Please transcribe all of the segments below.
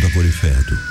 κορυφαία του,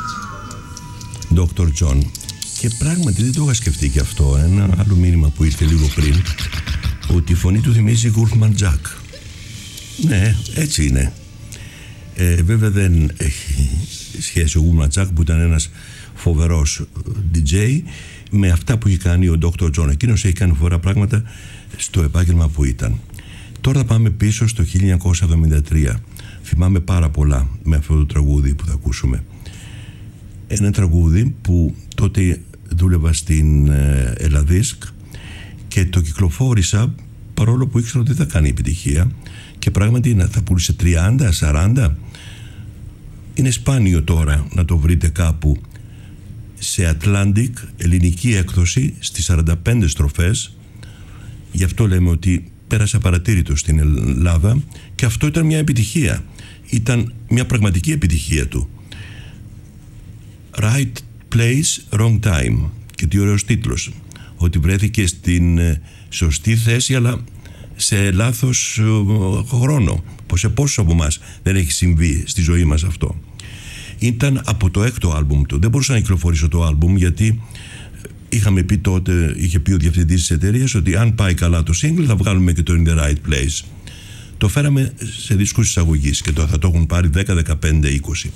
Dr. John. Και πράγματι δεν το είχα σκεφτεί και αυτό. Ένα άλλο μήνυμα που ήρθε λίγο πριν, ότι η φωνή του θυμίζει Wolfman Jack. Ναι, έτσι είναι. Βέβαια δεν έχει σχέση ο Wolfman Jack, που ήταν ένας φοβερός DJ, με αυτά που έχει κάνει ο Dr. John. Εκείνος έχει κάνει φοβερά πράγματα στο επάγγελμα που ήταν. Τώρα πάμε πίσω στο 1973. Θυμάμαι πάρα πολλά με αυτό το τραγούδι που θα ακούσουμε. Ένα τραγούδι που τότε δούλευα στην Ελλαδίσκ και το κυκλοφόρησα, παρόλο που ήξερα ότι δεν θα κάνει επιτυχία, και πράγματι θα πούλησε 30, 40. Είναι σπάνιο τώρα να το βρείτε κάπου σε Atlantic, ελληνική έκδοση, στις 45 στροφές. Γι' αυτό λέμε ότι πέρασε απαρατήρητο στην Ελλάδα, και αυτό ήταν μια επιτυχία. Ήταν μια πραγματική επιτυχία του. Right place, wrong time. Και τι ωραίος τίτλος. Ότι βρέθηκε στην σωστή θέση, αλλά σε λάθος χρόνο. Σε πόσους από εμάς δεν έχει συμβεί στη ζωή μας αυτό. Ήταν από το 6ο άλμπουμ του. Δεν μπορούσα να κυκλοφορήσω το άλμπουμ, γιατί είχαμε πει τότε, είχε πει ο διευθυντής της εταιρείας, ότι αν πάει καλά το single θα βγάλουμε και το In the Right Place. Το φέραμε σε δίσκους εισαγωγής και θα το έχουν πάρει 10, 15, 20.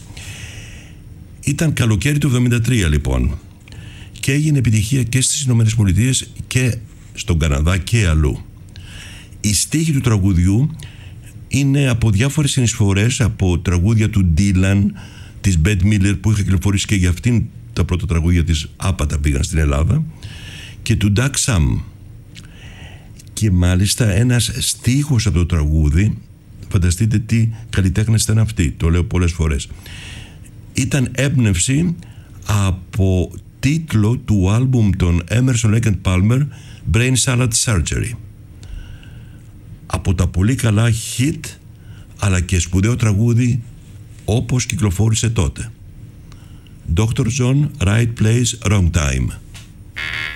Ήταν καλοκαίρι του 1973 λοιπόν, και έγινε επιτυχία και στις Ηνωμένες Πολιτείες και στον Καναδά και αλλού. Η στίχη του τραγουδιού είναι από διάφορες συνεισφορές, από τραγούδια του Dylan, της Bette Miller, που είχε κυκλοφορήσει και για αυτήν τα πρώτα τραγούδια της άπατα πήγαν στην Ελλάδα, και του Doug Sam. Και μάλιστα ένας στίχος από το τραγούδι, φανταστείτε τι καλλιτέχνες ήταν αυτοί, το λέω πολλές φορές, ήταν έμπνευση από τίτλο του άλμπουμ των Emerson, Lake and Palmer, Brain Salad Surgery. Από τα πολύ καλά hit, αλλά και σπουδαίο τραγούδι όπως κυκλοφόρησε τότε. Dr. John, Right Place, Wrong Time.